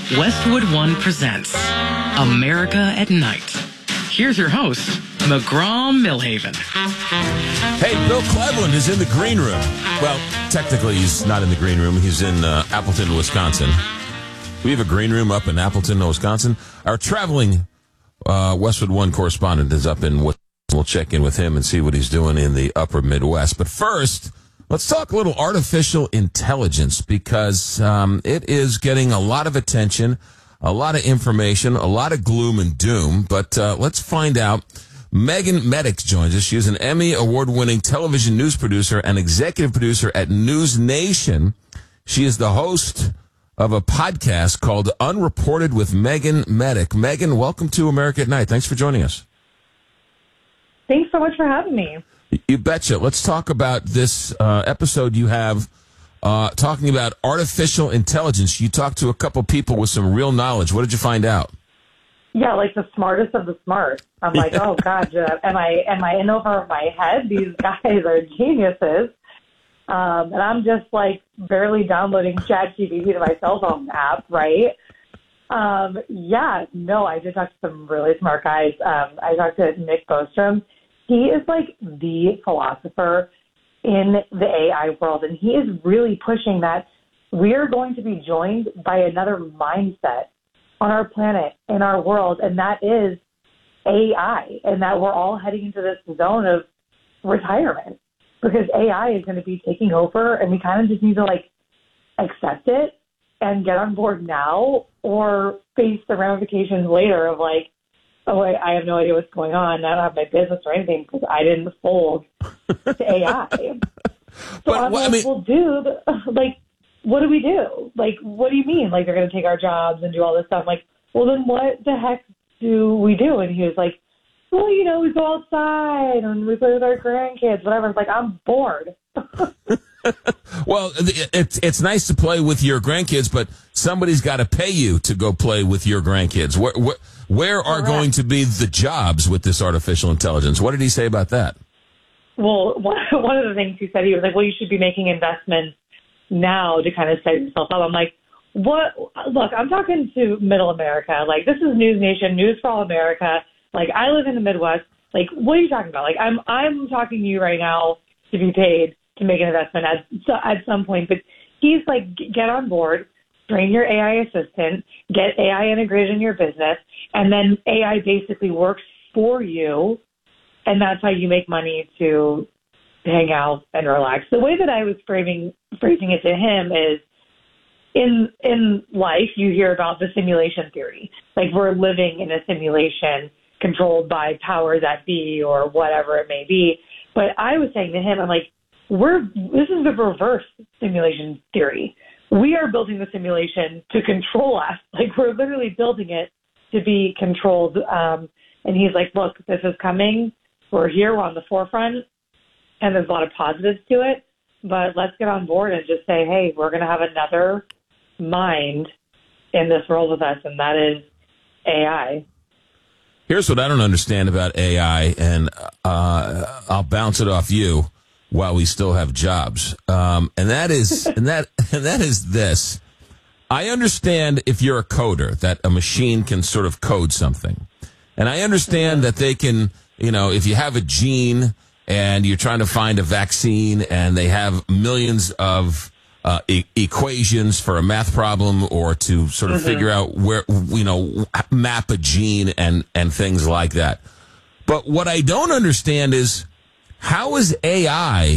Westwood One presents America at Night. Here's your host, McGraw Millhaven. Hey, Bill Cleveland is in the green room. Well, technically he's not in the green room. He's in Appleton, Wisconsin. We have a green room up in Appleton, Wisconsin. Our traveling Westwood One correspondent is up in Wisconsin. We'll check in with him and see what he's doing in the upper Midwest. But first, let's talk a little artificial intelligence because it is getting a lot of attention, a lot of information, a lot of gloom and doom. But let's find out. Megan Medix joins us. She is an Emmy award-winning television news producer and executive producer at News Nation. She is the host of a podcast called Unreported with Megan Medix. Megan, welcome to America at Night. Thanks for joining us. Thanks so much for having me. You betcha. Let's talk about this episode you have talking about artificial intelligence. You talked to a couple people with some real knowledge. What did you find out? Yeah, like the smartest of the smart. I'm like, oh God, am I in over my head? These guys are geniuses. And I'm just like barely downloading ChatGPT to my cell phone app, right? I did talk to some really smart guys. I talked to Nick Bostrom. He is like the philosopher in the AI world, and he is really pushing that we're going to be joined by another mindset on our planet, in our world, and that is AI, and that we're all heading into this zone of retirement because AI is going to be taking over, and we kind of just need to like accept it and get on board now or face the ramifications later of like, oh, I have no idea what's going on. I don't have my business or anything because I didn't fold to AI. Well, dude, like, what do we do? Like, what do you mean? Like, they're going to take our jobs and do all this stuff. I'm like, well, then what the heck do we do? And he was like, well, we go outside and we play with our grandkids, whatever. It's like, I'm bored. Well, it's nice to play with your grandkids, but somebody's got to pay you to go play with your grandkids. Where are going to be the jobs with this artificial intelligence? What did he say about that? Well, one of the things he said, he was like, well, you should be making investments now to kind of set yourself up. I'm like, what? Look, I'm talking to middle America. Like, this is News Nation, News for All America. Like, I live in the Midwest. Like, what are you talking about? Like, I'm talking to you right now to be paid to make an investment at some point. But he's like, get on board, train your AI assistant, get AI integrated in your business, and then AI basically works for you, and that's how you make money to hang out and relax. The way that I was phrasing it to him is, in life, you hear about the simulation theory. Like, we're living in a simulation controlled by powers that be or whatever it may be. But I was saying to him, I'm like, this is the reverse simulation theory. We are building the simulation to control us. Like, we're literally building it to be controlled. And he's like, look, this is coming. We're here. We're on the forefront. And there's a lot of positives to it. But let's get on board and just say, hey, we're going to have another mind in this world with us, and that is AI. Here's what I don't understand about AI, and I'll bounce it off you while we still have jobs. And that is this. I understand if you're a coder that a machine can sort of code something. And I understand that they can, if you have a gene and you're trying to find a vaccine and they have millions of equations for a math problem or to sort of figure out where, map a gene and things like that. But what I don't understand is, how is AI